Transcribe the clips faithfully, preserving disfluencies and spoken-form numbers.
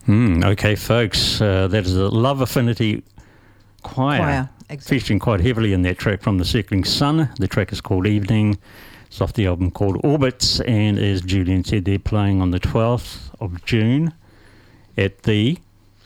Mm, okay, folks, uh, that is the Love Affinity Choir, Choir, exactly. featuring quite heavily in that track from The Circling Sun. The track is called Evening. It's off the album called Orbits, and as Julian said, they're playing on the twelfth of June at the...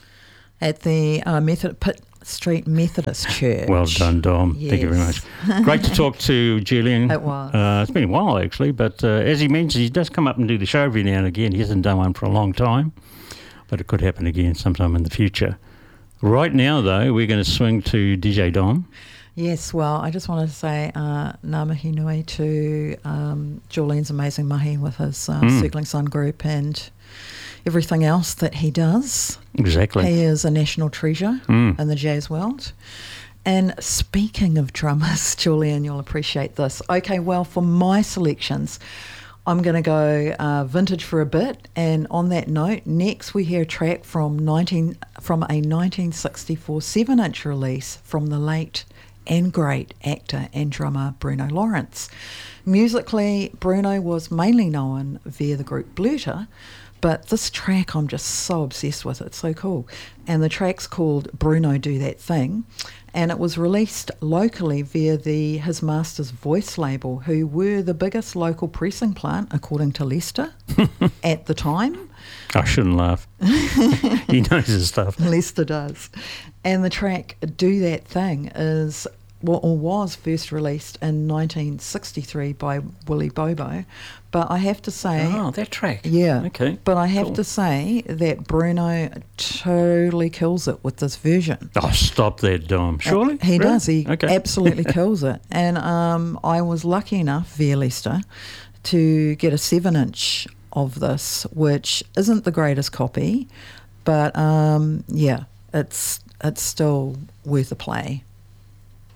At the uh, Method Pitt Street Methodist Church. Well done, Dom. Yes. Thank you very much. Great to talk to Julian. It was. Uh, it's been a while, actually, but uh, as he mentioned, he does come up and do the show every now and again. He hasn't done one for a long time, but it could happen again sometime in the future. Right now, though, we're going to swing to D J Dom. Yes, well, I just wanted to say uh, ngā mihi nui to um, Julian's amazing mahi with his uh, Mm. Circling Sun group and everything else that he does. Exactly. He is a national treasure Mm. in the jazz world. And speaking of drummers, Julian, you'll appreciate this. Okay, well, for my selections, I'm going to go uh, vintage for a bit. And on that note, next we hear a track from nineteen from a nineteen sixty-four seven-inch release from the late and great actor and drummer Bruno Lawrence. Musically, Bruno was mainly known via the group Bluter, but this track I'm just so obsessed with. It's so cool. And the track's called Bruno Do That Thing, and it was released locally via the His Master's Voice label, who were the biggest local pressing plant, according to Lester, at the time. I shouldn't laugh. He knows his stuff. Lester does. And the track Do That Thing is, well, or was first released in nineteen sixty-three by Willie Bobo. But I have to say... Oh, that track. Yeah. Okay. But I have cool. to say that Bruno totally kills it with this version. Oh, stop that, Dom. Surely? Uh, he Really? does. He Okay. absolutely kills it. And um, I was lucky enough, via Lester, to get a seven-inch of this, which isn't the greatest copy, but um, yeah, it's it's still worth a play.